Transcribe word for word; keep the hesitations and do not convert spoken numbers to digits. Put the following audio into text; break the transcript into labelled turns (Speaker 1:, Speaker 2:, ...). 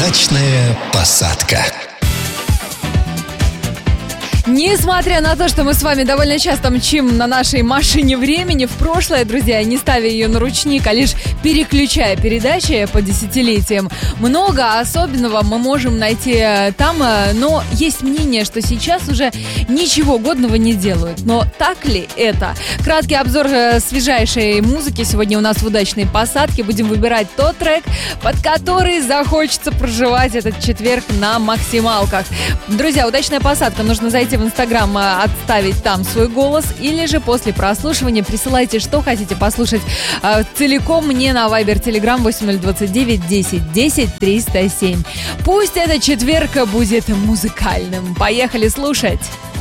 Speaker 1: Удачная посадка.
Speaker 2: Несмотря на то, что мы с вами довольно часто мчим на нашей машине времени в прошлое, друзья, не ставя ее на ручник, а лишь переключая передачи по десятилетиям, много особенного мы можем найти там, но есть мнение, что сейчас уже ничего годного не делают. Но так ли это? Краткий обзор свежайшей музыки сегодня у нас в удачной посадке. Будем выбирать тот трек, под который захочется проживать этот четверг на максималках. Друзья, удачная посадка. Нужно зайти в Инстаграм, отставить там свой голос, или же после прослушивания присылайте, что хотите послушать э, целиком мне на Viber Telegram восемь ноль два девять десять десять триста семь. Пусть этот четверг будет музыкальным. Поехали слушать!